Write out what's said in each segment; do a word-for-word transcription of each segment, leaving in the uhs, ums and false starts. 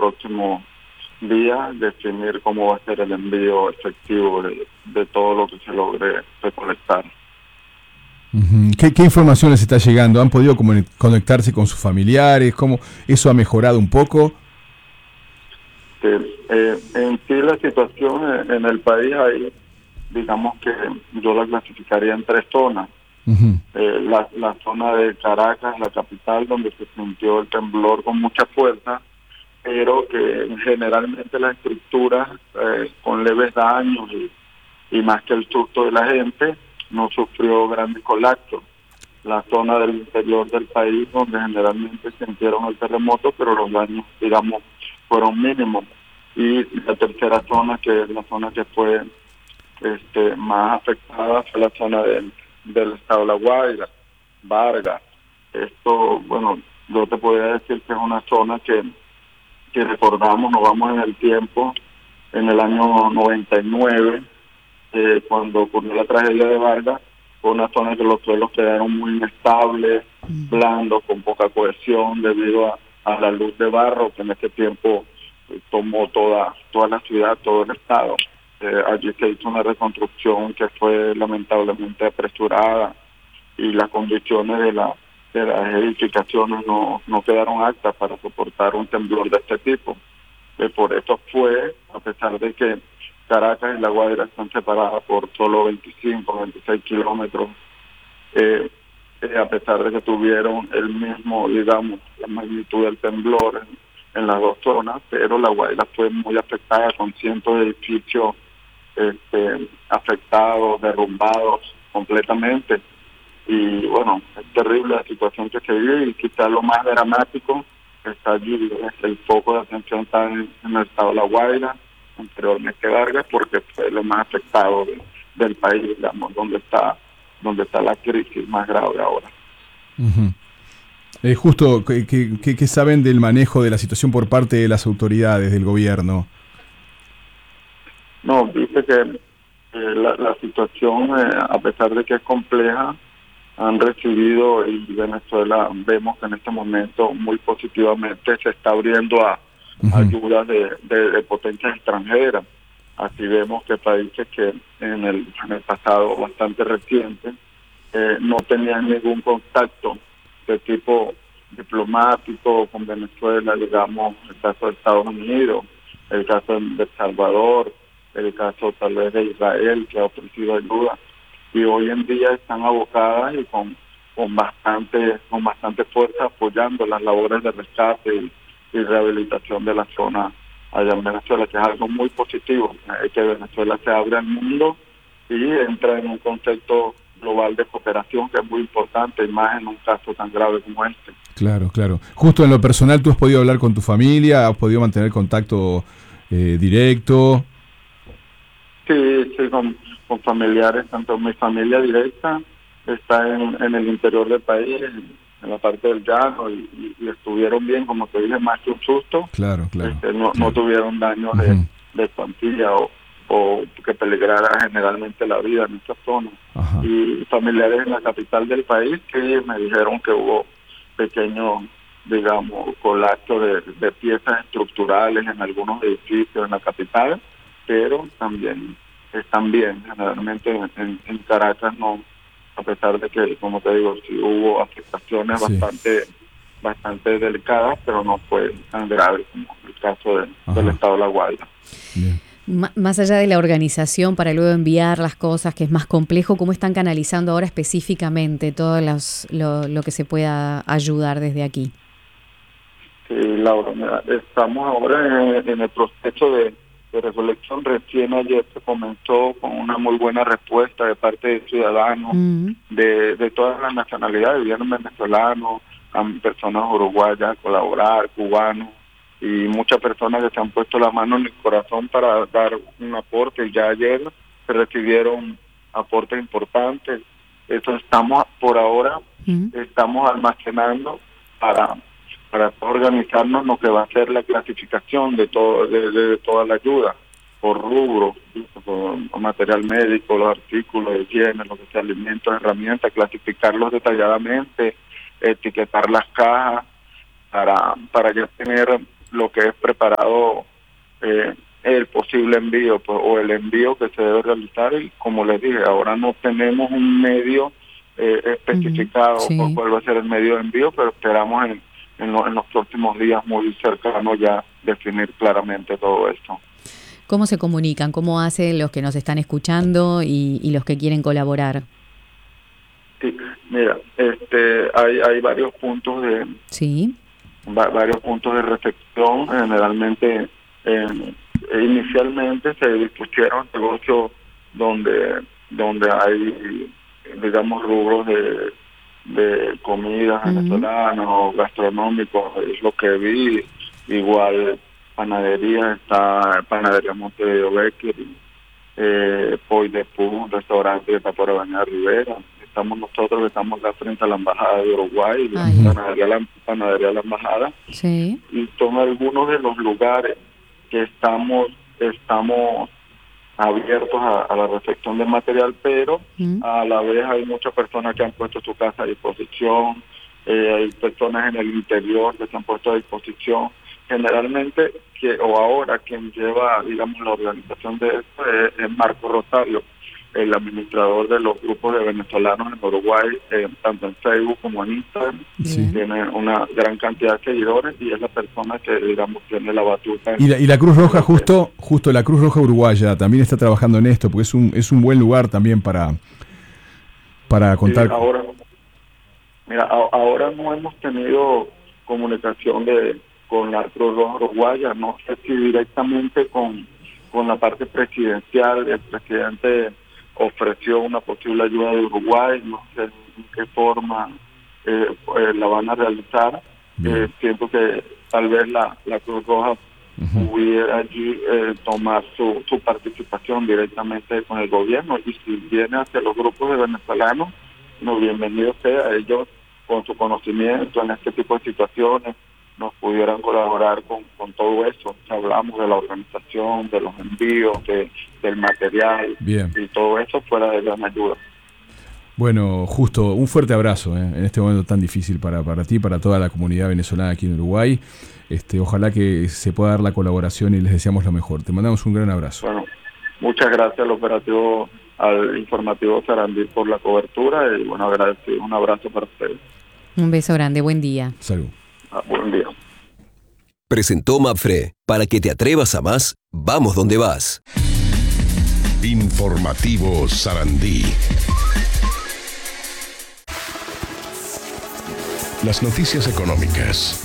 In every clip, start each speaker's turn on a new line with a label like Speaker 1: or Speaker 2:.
Speaker 1: próximos días definir cómo va a ser el envío efectivo de, de todo lo que se logre recolectar.
Speaker 2: Uh-huh. ¿Qué, ¿Qué información les está llegando? ¿Han podido comuni- conectarse con sus familiares? ¿Cómo eso ha mejorado un poco?
Speaker 1: Sí, eh, en sí la situación en, en el país hay, digamos que yo la clasificaría en tres zonas.
Speaker 2: Uh-huh.
Speaker 1: Eh, la, la zona de Caracas, la capital, donde se sintió el temblor con mucha fuerza, pero que generalmente la estructura eh, con leves daños y, y más que el susto de la gente no sufrió grandes colapsos. La zona del interior del país donde generalmente sintieron el terremoto, pero los daños, digamos, fueron mínimos. Y la tercera zona, que es la zona que fue este, más afectada, fue la zona del, del estado de La Guaira, Vargas. Esto, bueno, yo te podría decir que es una zona que si recordamos, nos vamos en el tiempo, en el año noventa y nueve, eh, cuando ocurrió la tragedia de Vargas, fue una zona que los suelos quedaron muy inestables, blandos, con poca cohesión, debido a, a la luz de barro que en ese tiempo eh, tomó toda, toda la ciudad, todo el estado. Eh, allí se hizo una reconstrucción que fue lamentablemente apresurada y las condiciones de la de las edificaciones no, no quedaron aptas para soportar un temblor de este tipo. Eh, por eso fue, a pesar de que Caracas y La Guaira están separadas por solo veinticinco, veintiséis kilómetros, eh, eh, a pesar de que tuvieron el mismo, digamos, la magnitud del temblor en, en las dos zonas, pero La Guaira fue muy afectada con cientos de edificios este, afectados, derrumbados completamente. Y bueno, es terrible la situación que se vive y quizás lo más dramático está allí, el foco de atención está en, en el estado de La Guaira, anteriormente Vargas, porque fue lo más afectado de, del país, digamos, donde está donde está la crisis más grave ahora.
Speaker 2: Uh-huh. Eh, justo, ¿qué, qué, ¿qué saben del manejo de la situación por parte de las autoridades del gobierno?
Speaker 1: No, dice que eh, la, la situación, eh, a pesar de que es compleja, han recibido, y Venezuela vemos que en este momento muy positivamente se está abriendo a uh-huh. ayudas de, de, de potencias extranjeras. Así vemos que países que en el, en el pasado bastante reciente eh, no tenían ningún contacto de tipo diplomático con Venezuela, digamos, el caso de Estados Unidos, el caso de El Salvador, el caso tal vez de Israel, que ha ofrecido ayuda, y hoy en día están abocadas y con con bastante con bastante fuerza apoyando las labores de rescate y, y rehabilitación de la zona allá en Venezuela, que es algo muy positivo, eh, que Venezuela se abre al mundo y entra en un concepto global de cooperación que es muy importante, y más en un caso tan grave como este.
Speaker 2: Claro, claro. Justo en lo personal, ¿tú has podido hablar con tu familia? ¿Has podido mantener contacto eh, directo?
Speaker 1: Sí, sí, con, con familiares, tanto mi familia directa está en, en el interior del país, en, en la parte del llano, y, y, y estuvieron bien, como te dije, más que un susto.
Speaker 2: Claro, claro.
Speaker 1: Este, no,
Speaker 2: claro.
Speaker 1: no tuvieron daños
Speaker 2: uh-huh.
Speaker 1: de, de plantilla o, o que peligrara generalmente la vida en esta zona.
Speaker 2: Ajá.
Speaker 1: Y familiares en la capital del país que me dijeron que hubo pequeños, digamos, colapsos de, de piezas estructurales en algunos edificios en la capital, pero también están bien. Generalmente en, en Caracas no, a pesar de que, como te digo, sí hubo afectaciones sí. bastante bastante delicadas, pero no fue tan grave como el caso de, del estado de La Guaira.
Speaker 3: Bien. Más allá de la organización para luego enviar las cosas, que es más complejo, ¿cómo están canalizando ahora específicamente todo los, lo, lo que se pueda ayudar desde aquí?
Speaker 1: Sí, Laura, mira, estamos ahora en, en el proceso de, de recolección. Recién ayer se comenzó con una muy buena respuesta de parte de ciudadanos uh-huh. de, de todas las nacionalidades, vienen venezolanos, personas uruguayas a colaborar, cubanos, y muchas personas que se han puesto la mano en el corazón para dar un aporte. Ya ayer se recibieron aportes importantes. Eso estamos por ahora, uh-huh. estamos almacenando para para organizarnos lo que va a ser la clasificación de todo de, de, de toda la ayuda por rubro, por material médico, los artículos de higiene, lo que sea alimentos, herramientas, clasificarlos detalladamente, etiquetar las cajas para para ya tener lo que es preparado eh, el posible envío pues, o el envío que se debe realizar. Y como les dije, ahora no tenemos un medio eh, especificado
Speaker 3: uh-huh. sí.
Speaker 1: por cuál va a ser el medio de envío, pero esperamos en, en, lo, en los próximos días muy cercanos ya definir claramente todo esto.
Speaker 3: ¿Cómo se comunican? ¿Cómo hacen los que nos están escuchando y, y los que quieren colaborar?
Speaker 1: Sí, mira, este, hay, hay varios puntos de
Speaker 3: sí.
Speaker 1: va, varios puntos de reflexión. Generalmente, eh, inicialmente se dispusieron negocios donde donde hay, digamos, rubros de de comida uh-huh. venezolanos o gastronómicos, es lo que vi. Igual panadería, está Panadería Montevideo Bakery, eh, Poi de Pú, un restaurante que está por Avenida Rivera. Estamos nosotros que estamos acá frente a la Embajada de Uruguay, la panadería, la panadería de la Embajada.
Speaker 3: Sí.
Speaker 1: Y son algunos de los lugares que estamos estamos abiertos a, a la recepción de material, pero uh-huh. a la vez hay muchas personas que han puesto su casa a disposición, eh, hay personas en el interior que se han puesto a disposición. Generalmente, que o ahora quien lleva, digamos, la organización de esto es, es Marco Rosario, el administrador de los grupos de venezolanos en Uruguay, eh, tanto en Facebook como en Instagram. Sí. Tiene una gran cantidad de seguidores y es la persona que, digamos, tiene la batuta.
Speaker 2: Y la, y la Cruz Roja, justo justo la Cruz Roja Uruguaya también está trabajando en esto, porque es un es un buen lugar también para, para contar.
Speaker 1: Sí, ahora, mira, a, ahora no hemos tenido comunicación de con la Cruz Roja Uruguaya, no sé si directamente con, con la parte presidencial. El presidente ofreció una posible ayuda de Uruguay, no sé en qué forma eh, eh, la van a realizar. Eh, siento que tal vez la, la Cruz Roja uh-huh. pudiera allí eh, tomar su, su participación directamente con el gobierno, y si viene hacia los grupos de venezolanos, no, bienvenido sea. Ellos con su conocimiento en este tipo de situaciones nos pudieran colaborar con, con todo eso. Hablamos de la organización, de los envíos, de, del material. Bien. Y todo eso fuera de gran ayuda.
Speaker 2: Bueno, Justo, un fuerte abrazo ¿eh? en este momento tan difícil para, para ti, para toda la comunidad venezolana aquí en Uruguay. Este, ojalá que se pueda dar la colaboración y les deseamos lo mejor. Te mandamos un gran abrazo.
Speaker 1: Bueno, muchas gracias al operativo, al informativo Sarandí por la cobertura, y bueno, agradecido. Un abrazo para ustedes.
Speaker 3: Un beso grande, buen día.
Speaker 2: Salud.
Speaker 1: Ah, buen día.
Speaker 4: Presentó Mapfre. Para que te atrevas a más, vamos donde vas.
Speaker 5: Informativo Sarandí. Las noticias económicas.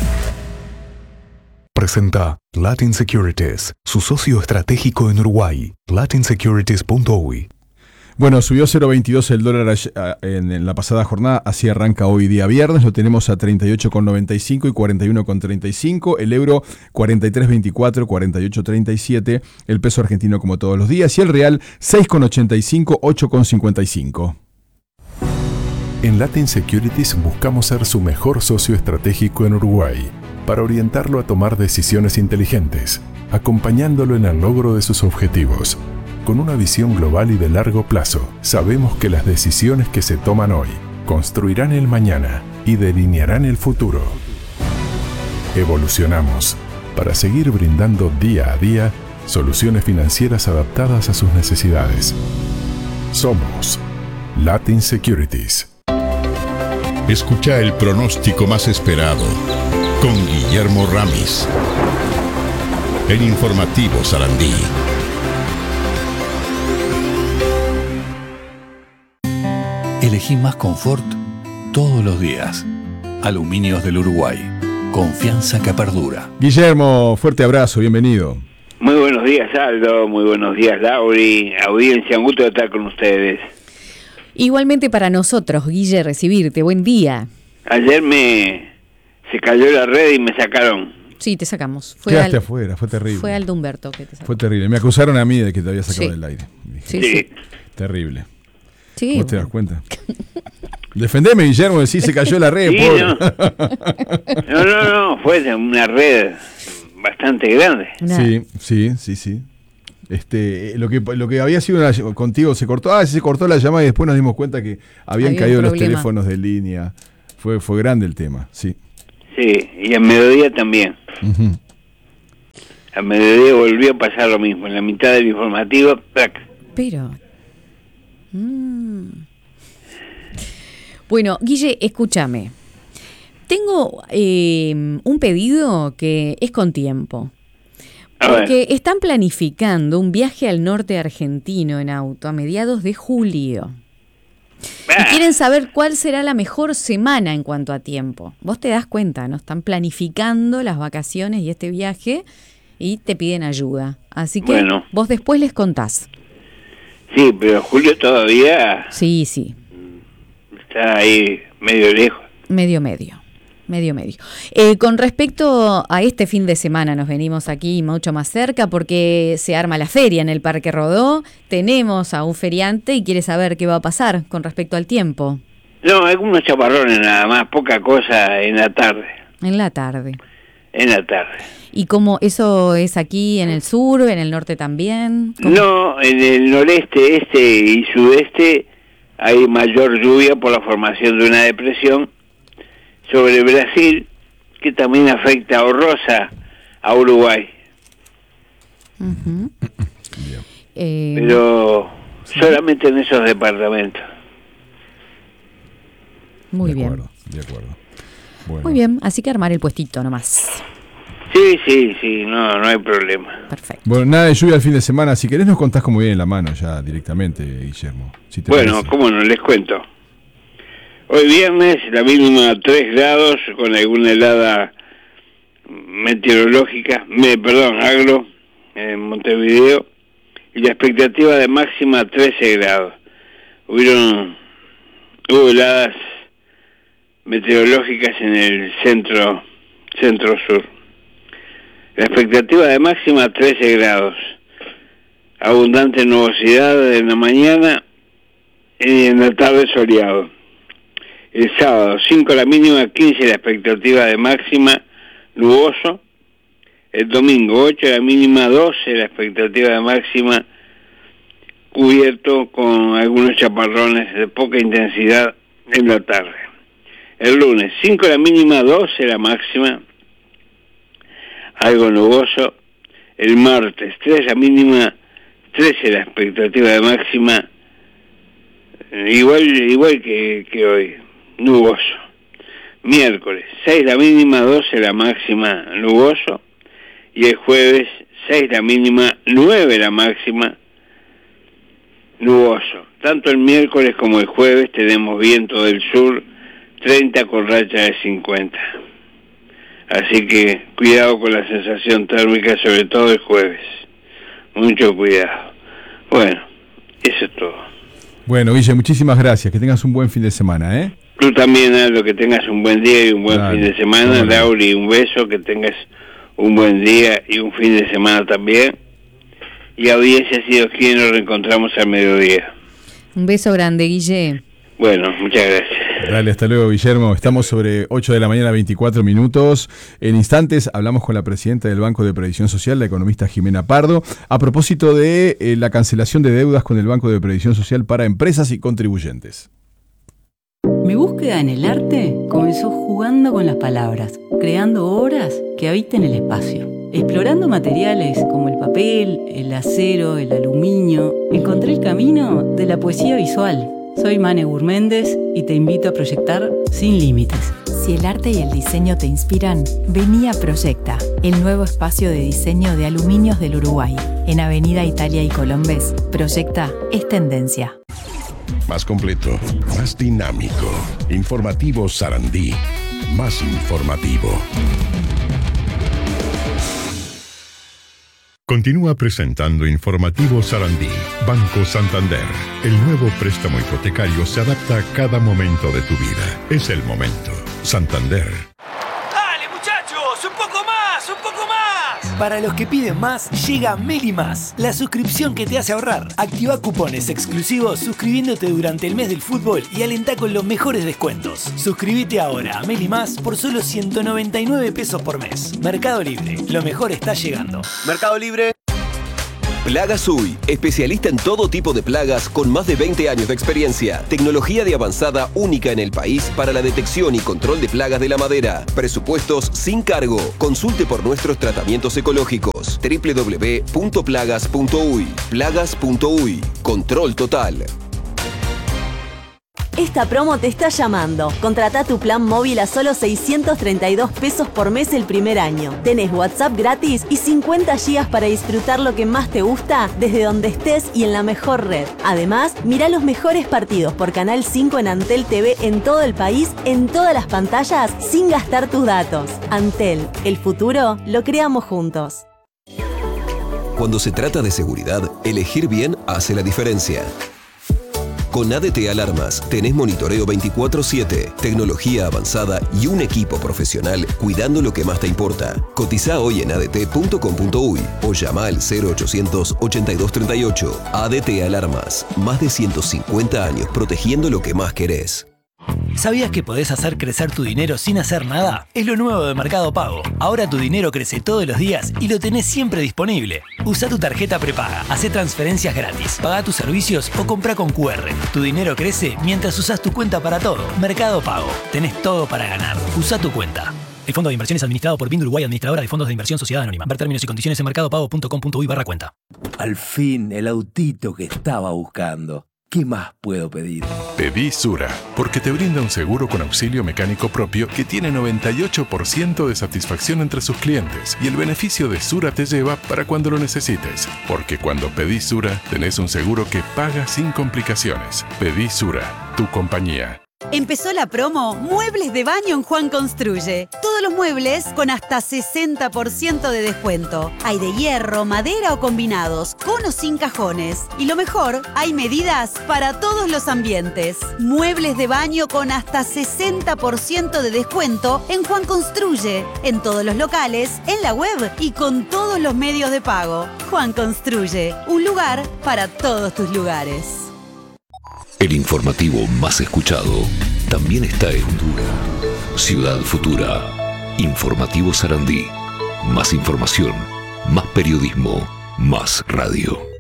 Speaker 5: Presenta Latin Securities, su socio estratégico en Uruguay. latin securities punto u y.
Speaker 2: Bueno, subió cero coma veintidós el dólar en la pasada jornada, así arranca hoy día viernes, lo tenemos a treinta y ocho con noventa y cinco y cuarenta y uno con treinta y cinco, el euro cuarenta y tres veinticuatro, cuarenta y ocho treinta y siete, el peso argentino como todos los días, y el real seis con ochenta y cinco, ocho con cincuenta y cinco.
Speaker 5: En Latin Securities buscamos ser su mejor socio estratégico en Uruguay, para orientarlo a tomar decisiones inteligentes, acompañándolo en el logro de sus objetivos. Con una visión global y de largo plazo, sabemos que las decisiones que se toman hoy construirán el mañana y delinearán el futuro. Evolucionamos para seguir brindando día a día soluciones financieras adaptadas a sus necesidades. Somos Latin Securities.
Speaker 6: Escucha el pronóstico más esperado con Guillermo Ramis. El informativo Sarandí.
Speaker 7: Elegí más confort todos los días. Aluminios del Uruguay. Confianza que perdura.
Speaker 2: Guillermo, fuerte abrazo, bienvenido.
Speaker 8: Muy buenos días, Aldo. Muy buenos días, Lauri. Audiencia, un gusto estar con ustedes.
Speaker 3: Igualmente para nosotros, Guille, recibirte. Buen día.
Speaker 8: Ayer me se cayó la red y me sacaron.
Speaker 3: Sí, te sacamos. Fue
Speaker 2: Quedaste
Speaker 3: al,
Speaker 2: afuera, fue terrible.
Speaker 3: Fue Aldo Humberto que te sacó.
Speaker 2: Fue terrible. Me acusaron a mí de que te había sacado sí. del aire.
Speaker 3: Sí, sí, sí.
Speaker 2: Terrible.
Speaker 3: Sí,
Speaker 2: ¿Vos te das cuenta? Defendeme, Guillermo, de si se cayó la red.
Speaker 8: Sí, no. no, no, no, fue una red bastante grande.
Speaker 2: Sí, sí, sí, sí. Este, lo que lo que había sido una, contigo se cortó, ah, se cortó la llamada y después nos dimos cuenta que habían Había caído los teléfonos de línea. Fue fue grande el tema, sí.
Speaker 8: Sí, y al mediodía también.
Speaker 2: Uh-huh.
Speaker 8: Al mediodía volvió a pasar lo mismo. En la mitad del informativo, ¡tac!
Speaker 3: Pero... Mm. Bueno, Guille, escúchame. Tengo eh, un pedido que es con tiempo. Porque están planificando un viaje al norte argentino en auto a mediados de julio. Y quieren saber cuál será la mejor semana en cuanto a tiempo. Vos te das cuenta, ¿no? Están planificando las vacaciones y este viaje y te piden ayuda. Así que bueno, vos después les contás.
Speaker 8: Sí, pero julio todavía...
Speaker 3: Sí, sí.
Speaker 8: Está ahí medio lejos.
Speaker 3: Medio, medio. Medio, medio. Eh, con respecto a este fin de semana, nos venimos aquí mucho más cerca porque se arma la feria en el Parque Rodó. Tenemos a un feriante y quiere saber qué va a pasar con respecto al tiempo.
Speaker 8: No, algunos chaparrones nada más, poca cosa en la tarde.
Speaker 3: En la tarde.
Speaker 8: En la tarde.
Speaker 3: ¿Y cómo eso es aquí en el sur, en el norte también? ¿Cómo?
Speaker 8: No, en el noreste, este y sudeste hay mayor lluvia por la formación de una depresión sobre Brasil, que también afecta a Rosa, a Uruguay.
Speaker 3: Uh-huh. eh,
Speaker 8: Pero ¿sí? Solamente en esos departamentos.
Speaker 3: Muy
Speaker 2: de
Speaker 3: bien.
Speaker 2: Acuerdo, de acuerdo. Bueno.
Speaker 3: Muy bien, así que armar el puestito nomás.
Speaker 8: Sí, sí, sí, no, no hay problema.
Speaker 3: Perfecto.
Speaker 2: Bueno, nada de lluvia al fin de semana. Si querés nos contás cómo viene la mano ya directamente, Guillermo. Si te
Speaker 8: bueno,
Speaker 2: parece.
Speaker 8: cómo no, les cuento. Hoy viernes, la mínima tres grados, con alguna helada meteorológica, me, perdón, agro, en Montevideo, y la expectativa de máxima trece grados. Hubieron, hubo heladas meteorológicas en el centro, centro-sur. La expectativa de máxima trece grados. Abundante nubosidad en la mañana y en la tarde soleado. El sábado, cinco la mínima, quince la expectativa de máxima, nuboso. El domingo, ocho la mínima, doce la expectativa de máxima, cubierto con algunos chaparrones de poca intensidad en la tarde. El lunes, cinco la mínima, doce la máxima, algo nuboso. El martes, tres la mínima, trece la expectativa de máxima, igual igual que, que hoy, nuboso. Miércoles, seis la mínima, doce la máxima, nuboso. Y el jueves, seis la mínima, nueve la máxima, nuboso. Tanto el miércoles como el jueves tenemos viento del sur, treinta con racha de cincuenta. Así que cuidado con la sensación térmica, sobre todo el jueves. Mucho cuidado. Bueno, eso es todo.
Speaker 2: Bueno, Guille, muchísimas gracias. Que tengas un buen fin de semana, ¿eh?
Speaker 8: Tú también, Aldo, que tengas un buen día y un buen Dale. fin de semana. Dale. Lauri, un beso, que tengas un buen día y un fin de semana también. Y audiencia, si Dios quiere, nos reencontramos al mediodía.
Speaker 3: Un beso grande, Guille.
Speaker 8: Bueno, muchas gracias.
Speaker 2: Dale, hasta luego, Guillermo. Estamos sobre ocho de la mañana, veinticuatro minutos. En instantes hablamos con la presidenta del Banco de Previsión Social, la economista Jimena Pardo, a propósito de eh, la cancelación de deudas con el Banco de Previsión Social para empresas y contribuyentes.
Speaker 9: Mi búsqueda en el arte comenzó jugando con las palabras, creando obras que habiten el espacio. Explorando materiales como el papel, el acero, el aluminio, encontré el camino de la poesía visual. Soy Mane Gurméndez y te invito a proyectar sin límites.
Speaker 10: Si el arte y el diseño te inspiran, vení a Proyecta, el nuevo espacio de diseño de aluminios del Uruguay. En Avenida Italia y Colombes, Proyecta es tendencia.
Speaker 6: Más completo, más dinámico. Informativo Sarandí, más informativo. Continúa presentando Informativo Sarandí. Banco Santander. El nuevo préstamo hipotecario se adapta a cada momento de tu vida. Es el momento. Santander.
Speaker 11: ¡Dale, muchachos! ¡Un poco más! ¡Un poco más!
Speaker 12: Para los que piden más, llega Meli Más, la suscripción que te hace ahorrar. Activa cupones exclusivos suscribiéndote durante el mes del fútbol y alentá con los mejores descuentos. Suscríbete ahora a Meli Más por solo ciento noventa y nueve pesos por mes. Mercado Libre. Lo mejor está llegando.
Speaker 11: Mercado Libre.
Speaker 4: Plagas U I, especialista en todo tipo de plagas con más de veinte años de experiencia. Tecnología de avanzada única en el país para la detección y control de plagas de la madera. Presupuestos sin cargo. Consulte por nuestros tratamientos ecológicos. doble u doble u doble u punto plagas punto u i. Plagas punto u i. Control total.
Speaker 13: Esta promo te está llamando. Contratá tu plan móvil a solo seiscientos treinta y dos pesos por mes el primer año. Tenés WhatsApp gratis y cincuenta gigas para disfrutar lo que más te gusta desde donde estés y en la mejor red. Además, mirá los mejores partidos por Canal cinco en Antel T V en todo el país, en todas las pantallas, sin gastar tus datos. Antel, el futuro lo creamos juntos.
Speaker 4: Cuando se trata de seguridad, elegir bien hace la diferencia. Con A D T Alarmas tenés monitoreo veinticuatro siete, tecnología avanzada y un equipo profesional cuidando lo que más te importa. Cotiza hoy en a d t punto com punto u i o llama al cero ochocientos ochenta y dos treinta y ocho. A D T Alarmas, más de ciento cincuenta años protegiendo lo que más querés.
Speaker 12: ¿Sabías que podés hacer crecer tu dinero sin hacer nada? Es lo nuevo de Mercado Pago. Ahora tu dinero crece todos los días y lo tenés siempre disponible. Usa tu tarjeta prepaga, hacé transferencias gratis, paga tus servicios o compra con cu erre. Tu dinero crece mientras usás tu cuenta para todo. Mercado Pago. Tenés todo para ganar. Usa tu cuenta. El Fondo de Inversiones administrado por Bind Uruguay, administradora de fondos de inversión Sociedad Anónima. Ver términos y condiciones en mercadopago punto com punto u i barra cuenta.
Speaker 14: Al fin, el autito que estaba buscando. ¿Qué más puedo pedir?
Speaker 5: Pedí Sura, porque te brinda un seguro con auxilio mecánico propio que tiene noventa y ocho por ciento de satisfacción entre sus clientes y el beneficio de Sura te lleva para cuando lo necesites. Porque cuando pedís Sura, tenés un seguro que paga sin complicaciones. Pedí Sura, tu compañía.
Speaker 15: Empezó la promo Muebles de Baño en Juan Construye. Todos los muebles con hasta sesenta por ciento de descuento. Hay de hierro, madera o combinados, con o sin cajones. Y lo mejor, hay medidas para todos los ambientes. Muebles de baño con hasta sesenta por ciento de descuento en Juan Construye. En todos los locales, en la web y con todos los medios de pago. Juan Construye, un lugar para todos tus lugares.
Speaker 7: El informativo más escuchado también está en Futura. Ciudad Futura. Informativo Sarandí. Más información, más periodismo, más radio.